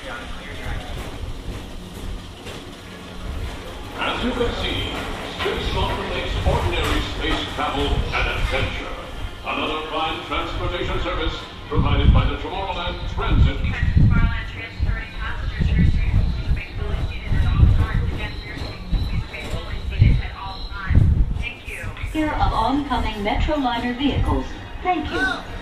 As you can see, Space Mountain makes ordinary space travel an adventure. Another fine transportation service provided by the Tomorrowland Transit. Tomorrowland transferring passengers here soon. Please remain fully seated at all times. Again, for your safety, please remain fully seated at all times. Thank you. Clear of oncoming Metroliner vehicles. Thank you.